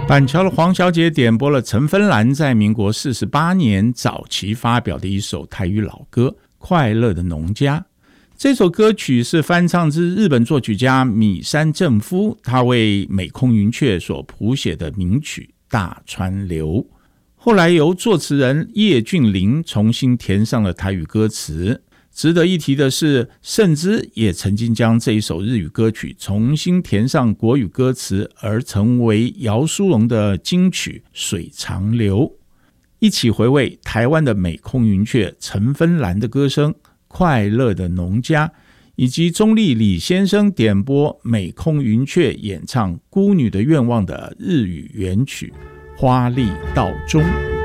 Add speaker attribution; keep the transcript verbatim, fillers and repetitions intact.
Speaker 1: 板桥的黄小姐点播了陈芬兰在民国四十八年早期发表的一首台语老歌《快乐的农家》。这首歌曲是翻唱自日本作曲家米山正夫，他为美空云雀所谱写的名曲《大川流》，后来由作词人叶俊麟重新填上了台语歌词。值得一提的是，盛之也曾经将这一首日语歌曲重新填上国语歌词，而成为姚苏蓉的金曲《水长流》。一起回味台湾的美空云雀陈芬兰的歌声《快乐的农家》，以及中立李先生点播美空云雀演唱《孤女的愿望》的日语原曲《花丽道中》。